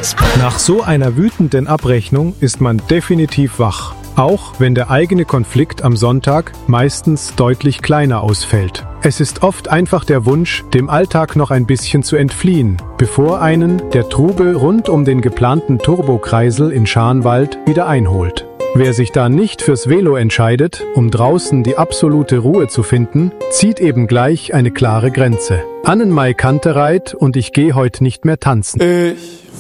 Nach so einer wütenden Abrechnung ist man definitiv wach. Auch wenn der eigene Konflikt am Sonntag meistens deutlich kleiner ausfällt. Es ist oft einfach der Wunsch, dem Alltag noch ein bisschen zu entfliehen, bevor einen der Trubel rund um den geplanten Turbokreisel in Scharnwald wieder einholt. Wer sich da nicht fürs Velo entscheidet, um draußen die absolute Ruhe zu finden, zieht eben gleich eine klare Grenze. Annenmai Kantereit und ich gehe heute nicht mehr tanzen. Ich